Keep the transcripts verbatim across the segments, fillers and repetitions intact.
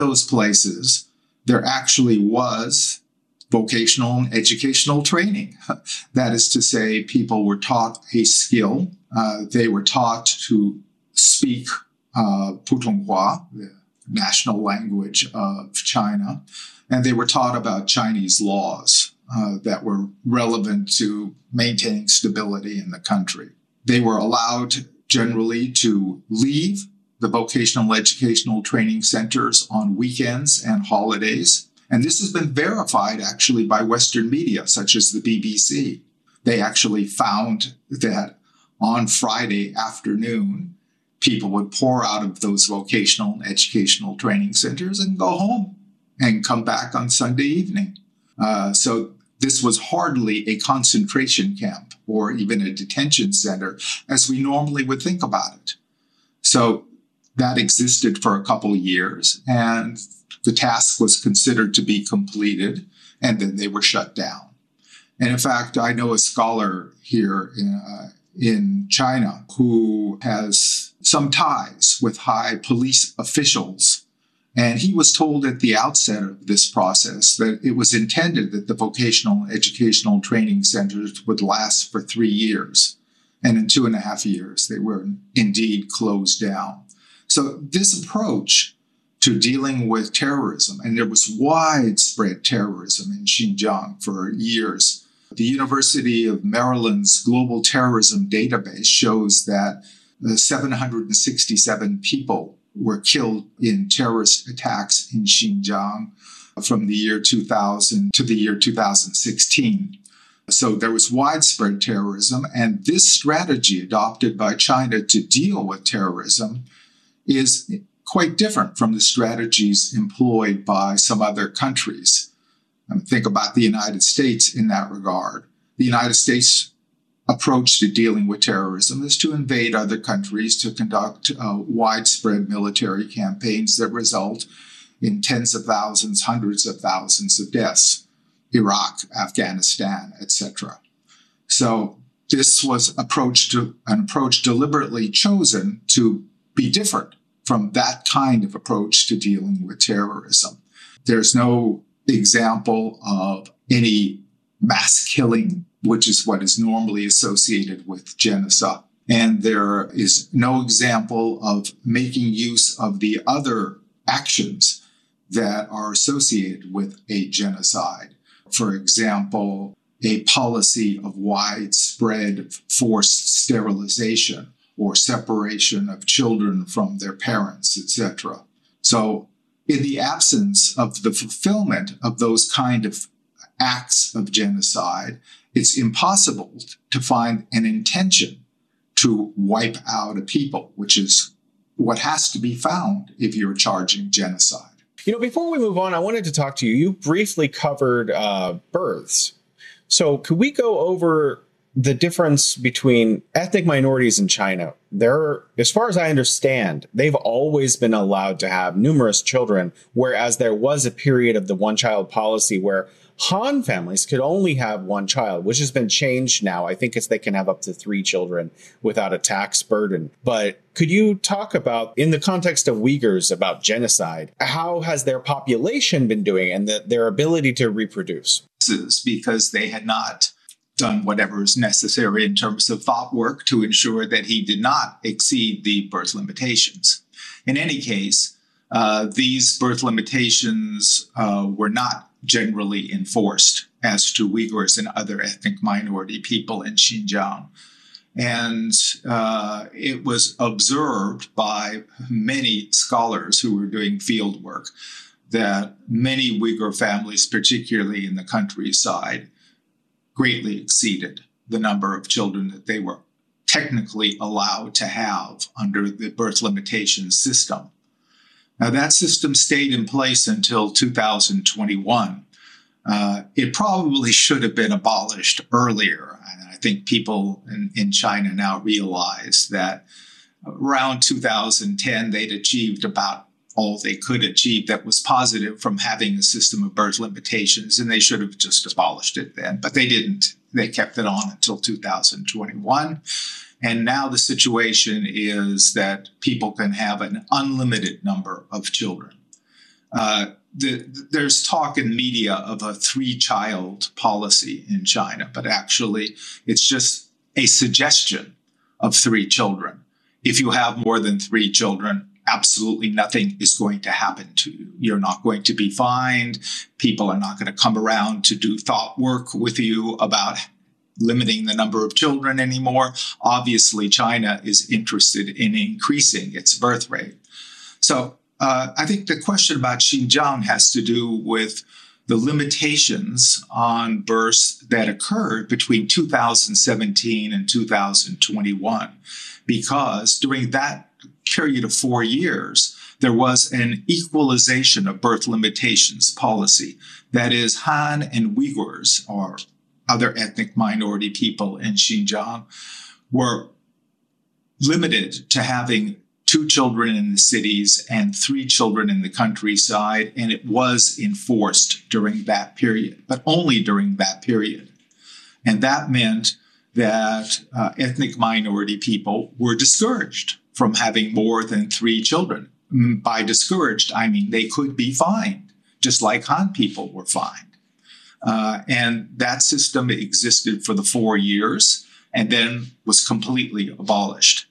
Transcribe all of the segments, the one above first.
those places, there actually was vocational and educational training. That is to say, people were taught a skill. Uh, they were taught to speak uh, Putonghua, the national language of China, and they were taught about Chinese laws uh, that were relevant to maintaining stability in the country. They were allowed generally to leave the vocational educational training centers on weekends and holidays. And this has been verified actually by Western media, such as the B B C. They actually found that on Friday afternoon, people would pour out of those vocational and educational training centers and go home and come back on Sunday evening. Uh, so this was hardly a concentration camp or even a detention center as we normally would think about it. So that existed for a couple of years, and the task was considered to be completed, and then they were shut down. And in fact, I know a scholar here in, uh, in China who has some ties with high police officials. And he was told at the outset of this process that it was intended that the vocational educational training centers would last for three years. And in two and a half years, they were indeed closed down. So this approach to dealing with terrorism, and there was widespread terrorism in Xinjiang for years. The University of Maryland's Global Terrorism Database shows that uh, seven hundred sixty-seven people were killed in terrorist attacks in Xinjiang from the year two thousand to the year two thousand sixteen. So there was widespread terrorism, and this strategy adopted by China to deal with terrorism is quite different from the strategies employed by some other countries. Um, think about the United States in that regard. The United States' approach to dealing with terrorism is to invade other countries, to conduct uh, widespread military campaigns that result in tens of thousands, hundreds of thousands of deaths. Iraq, Afghanistan, et cetera. So this was approach to, an approach deliberately chosen to be different from that kind of approach to dealing with terrorism. There's no example of any mass killing, which is what is normally associated with genocide. And there is no example of making use of the other actions that are associated with a genocide. For example, a policy of widespread forced sterilization or separation of children from their parents, et cetera. So in the absence of the fulfillment of those kind of acts of genocide, it's impossible to find an intention to wipe out a people, which is what has to be found if you're charging genocide. You know, before we move on, I wanted to talk to you. You briefly covered uh, births. So could we go over the difference between ethnic minorities in China? They're, as far as I understand, they've always been allowed to have numerous children, whereas there was a period of the one-child policy where Han families could only have one child, which has been changed now. I think it's they can have up to three children without a tax burden. But could you talk about, in the context of Uyghurs, about genocide, how has their population been doing and the, their ability to reproduce? Because they had not done whatever is necessary in terms of thought work to ensure that he did not exceed the birth limitations. In any case, uh, these birth limitations uh, were not generally enforced as to Uyghurs and other ethnic minority people in Xinjiang. And uh, it was observed by many scholars who were doing field work that many Uyghur families, particularly in the countryside, greatly exceeded the number of children that they were technically allowed to have under the birth limitation system. Now, that system stayed in place until two thousand twenty-one. Uh, it probably should have been abolished earlier. And I think people in, in China now realize that around two thousand ten, they'd achieved about all they could achieve that was positive from having a system of birth limitations, and they should have just abolished it then. But they didn't. They kept it on until two thousand twenty-one. And now the situation is that people can have an unlimited number of children. Uh, the, there's talk in media of a three-child policy in China, but actually it's just a suggestion of three children. If you have more than three children, absolutely nothing is going to happen to you. You're not going to be fined. People are not going to come around to do thought work with you about limiting the number of children anymore. Obviously, China is interested in increasing its birth rate. So uh, I think the question about Xinjiang has to do with the limitations on births that occurred between two thousand seventeen and two thousand twenty-one, because during that period of four years, there was an equalization of birth limitations policy. That is, Han and Uyghurs, or other ethnic minority people in Xinjiang, were limited to having two children in the cities and three children in the countryside, and it was enforced during that period, but only during that period. And that meant that uh, ethnic minority people were discouraged from having more than three children. By discouraged, I mean they could be fined, just like Han people were fined. Uh, and that system existed for the four years and then was completely abolished.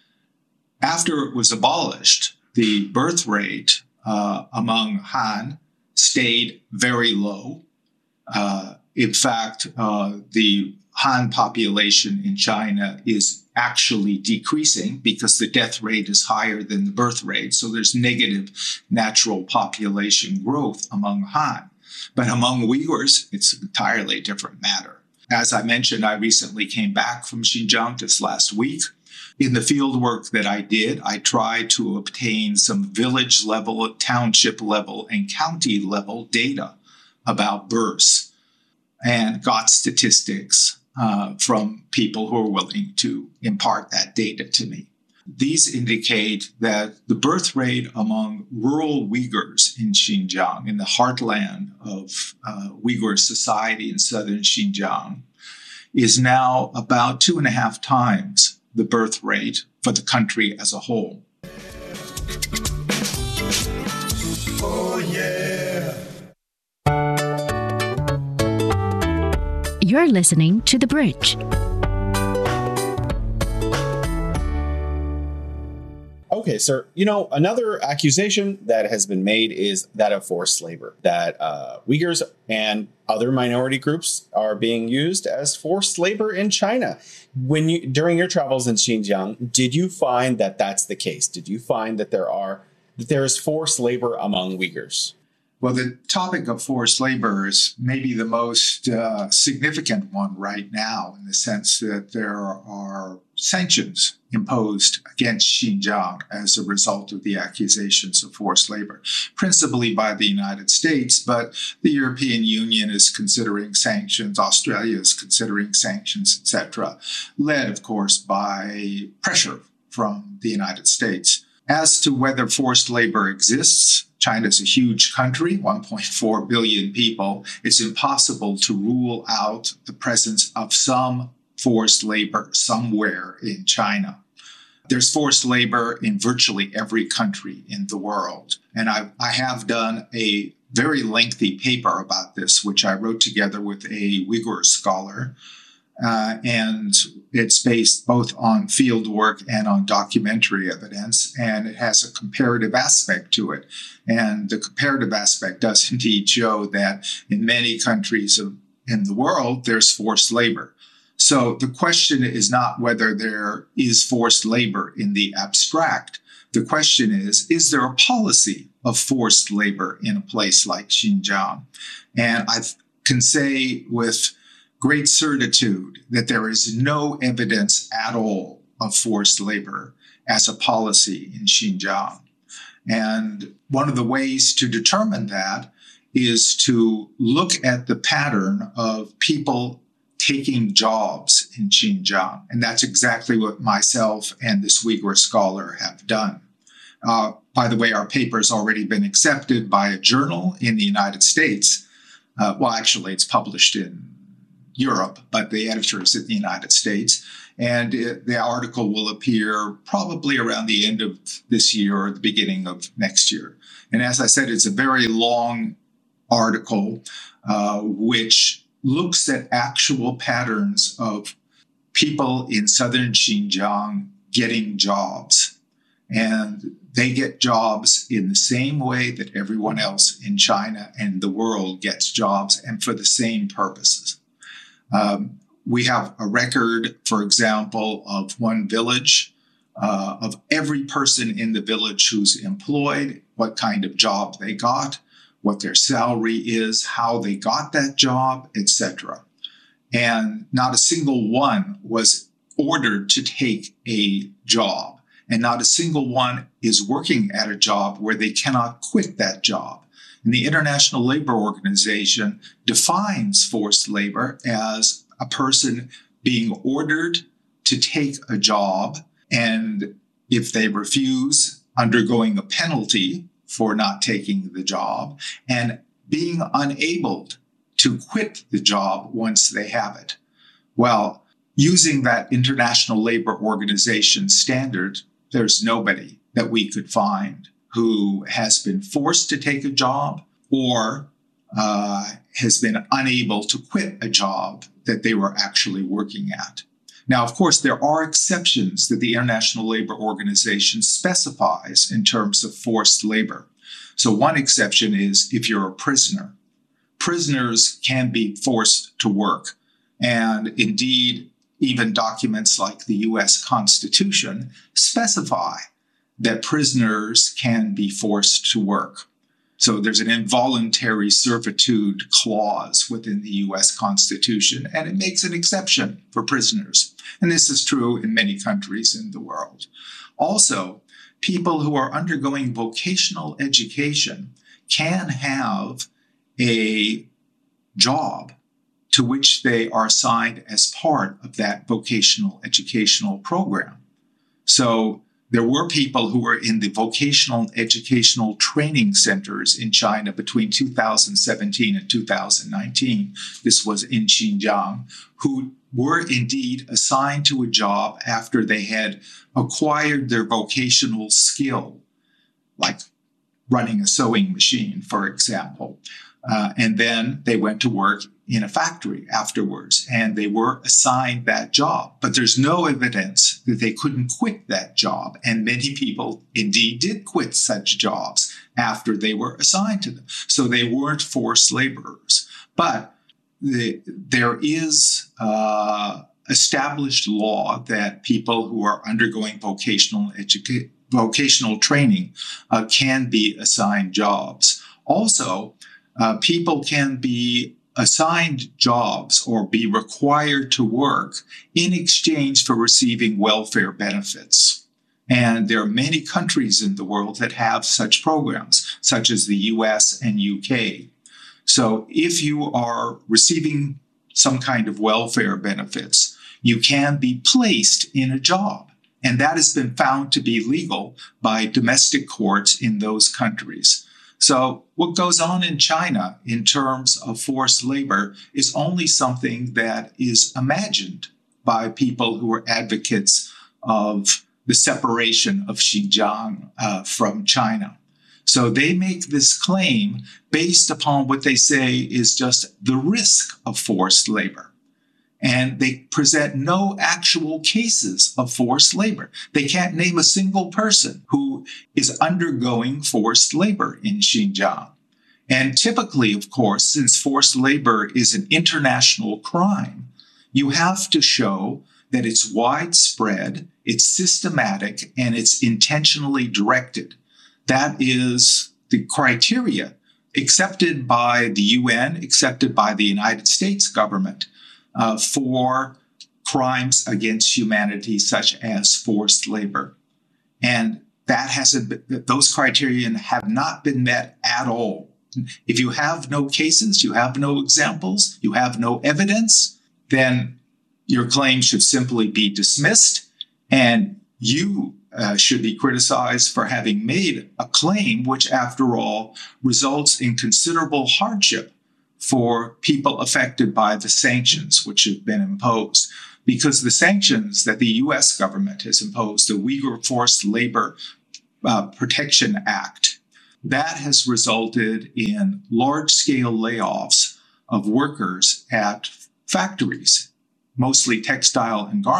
After it was abolished, the birth rate uh, among Han stayed very low. Uh, in fact, uh, the Han population in China is actually decreasing because the death rate is higher than the birth rate. So there's negative natural population growth among Han. But among Uyghurs, it's an entirely different matter. As I mentioned, I recently came back from Xinjiang just last week. In the field work that I did, I tried to obtain some village level, township level, and county level data about births and got statistics uh, from people who are willing to impart that data to me. These indicate that the birth rate among rural Uyghurs in Xinjiang, in the heartland of uh, Uyghur society in southern Xinjiang, is now about two and a half times the birth rate for the country as a whole. Oh, yeah. You're listening to The Bridge. Okay, sir. You know, another accusation that has been made is that of forced labor, that uh, Uyghurs and other minority groups are being used as forced labor in China. When you, during your travels in Xinjiang, did you find that that's the case? Did you find that there are that there is forced labor among Uyghurs? Well, the topic of forced labor is maybe the most uh, significant one right now, in the sense that there are sanctions imposed against Xinjiang as a result of the accusations of forced labor, principally by the United States, but the European Union is considering sanctions, Australia is considering sanctions, et cetera, led, of course, by pressure from the United States. As to whether forced labor exists, China is a huge country, one point four billion people. It's impossible to rule out the presence of some forced labor somewhere in China. There's forced labor in virtually every country in the world. And I, I have done a very lengthy paper about this, which I wrote together with a Uyghur scholar. Uh, and it's based both on field work and on documentary evidence, and it has a comparative aspect to it. And the comparative aspect does indeed show that in many countries of, in the world, there's forced labor. So the question is not whether there is forced labor in the abstract. The question is, is there a policy of forced labor in a place like Xinjiang? And I can say with great certitude that there is no evidence at all of forced labor as a policy in Xinjiang. And one of the ways to determine that is to look at the pattern of people taking jobs in Xinjiang. And that's exactly what myself and this Uyghur scholar have done. Uh, by the way, our paper has already been accepted by a journal in the United States. Uh, well, actually, it's published in Europe, but the editor is in the United States. And it, the article will appear probably around the end of this year or the beginning of next year. And as I said, it's a very long article uh, which looks at actual patterns of people in southern Xinjiang getting jobs. And they get jobs in the same way that everyone else in China and the world gets jobs, and for the same purposes. Um, we have a record, for example, of one village, uh, of every person in the village who's employed, what kind of job they got, what their salary is, how they got that job, et cetera. And not a single one was ordered to take a job. And not a single one is working at a job where they cannot quit that job. And the International Labor Organization defines forced labor as a person being ordered to take a job, and if they refuse, undergoing a penalty for not taking the job, and being unable to quit the job once they have it. Well, using that International Labor Organization standard, there's nobody that we could find who has been forced to take a job or uh, has been unable to quit a job that they were actually working at. Now, of course, there are exceptions that the International Labor Organization specifies in terms of forced labor. So one exception is if you're a prisoner. Prisoners can be forced to work. And indeed, even documents like the U S Constitution specify that prisoners can be forced to work. So there's an involuntary servitude clause within the U S Constitution, and it makes an exception for prisoners. And this is true in many countries in the world. Also, people who are undergoing vocational education can have a job to which they are assigned as part of that vocational educational program. So there were people who were in the vocational educational training centers in China between two thousand seventeen and two thousand nineteen. This was in Xinjiang, who were indeed assigned to a job after they had acquired their vocational skill, like running a sewing machine, for example. Uh, and then they went to work in a factory afterwards, and they were assigned that job. But there's no evidence that they couldn't quit that job. And many people indeed did quit such jobs after they were assigned to them. So they weren't forced laborers. But the, there is uh, established law that people who are undergoing vocational education, vocational training uh, can be assigned jobs. Also, uh, people can be assigned jobs or be required to work in exchange for receiving welfare benefits. And there are many countries in the world that have such programs, such as the U S and U K. So if you are receiving some kind of welfare benefits, you can be placed in a job. And that has been found to be legal by domestic courts in those countries. So what goes on in China in terms of forced labor is only something that is imagined by people who are advocates of the separation of Xinjiang uh, from China. So they make this claim based upon what they say is just the risk of forced labor. And they present no actual cases of forced labor. They can't name a single person who is undergoing forced labor in Xinjiang. And typically, of course, since forced labor is an international crime, you have to show that it's widespread, it's systematic, and it's intentionally directed. That is the criteria accepted by the U N, accepted by the United States government. Uh, for crimes against humanity, such as forced labor. And that hasn't been, those criteria have not been met at all. If you have no cases, you have no examples, you have no evidence, then your claim should simply be dismissed, and you uh, should be criticized for having made a claim which, after all, results in considerable hardship for people affected by the sanctions which have been imposed. because the sanctions that the U S government has imposed, the Uyghur Forced Labor uh, Protection Act, that has resulted in large-scale layoffs of workers at factories, mostly textile and garment